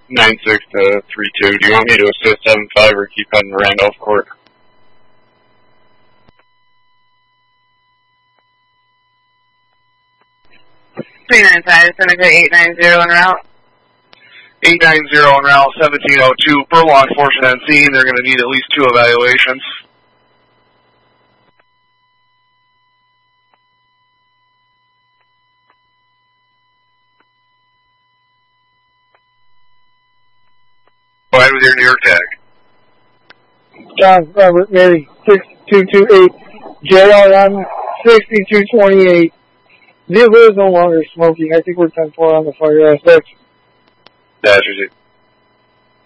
96 to 32. Do you want me to assist 7-5 or keep heading to Randolph Court? Seneca 890 en route. 890 en route, 1702 per law enforcement on scene. They're going to need at least 2 evaluations. Go ahead with your New York tag. John Robert Mary 6228 JRM 6228. Vehicle is no longer smoking. I think we're 10-4 on the fire aspect. That's